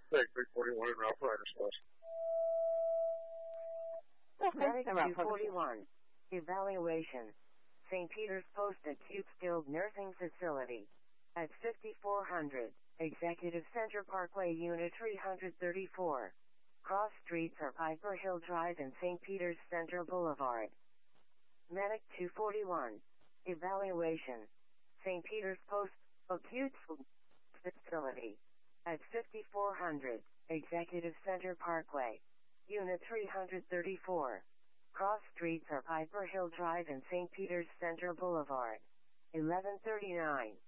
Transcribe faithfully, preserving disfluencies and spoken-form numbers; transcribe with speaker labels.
Speaker 1: Take three forty-one in Ralph Ryder's Plus.
Speaker 2: Medic two forty-one. Evaluation. Saint Peter's Post Acute Skilled Nursing Facility. At fifty-four hundred. Executive Center Parkway Unit three thirty-four. Cross streets are Piper Hill Drive and Saint Peter's Center Boulevard. Medic two forty-one. Evaluation. Saint Peter's Post Acute Facility. At fifty-four hundred. Executive Center Parkway. Unit three thirty-four. Cross streets are Piper Hill Drive and Saint Peter's Center Boulevard. eleven thirty-nine.